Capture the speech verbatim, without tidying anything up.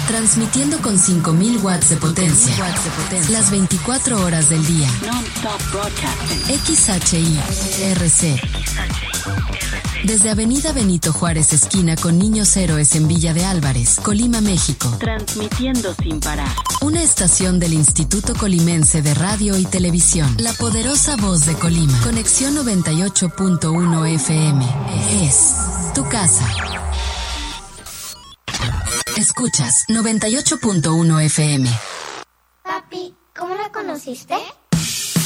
Transmitiendo con cinco mil watts de potencia. Las veinticuatro horas del día. X H I R C. Desde Avenida Benito Juárez, esquina con Niños Héroes en Villa de Álvarez, Colima, México. Transmitiendo sin parar. Una estación del Instituto Colimense de Radio y Televisión. La poderosa voz de Colima. Conexión noventa y ocho punto uno F M. Es tu casa. Escuchas noventa y ocho punto uno F M. Papi, ¿cómo la conociste?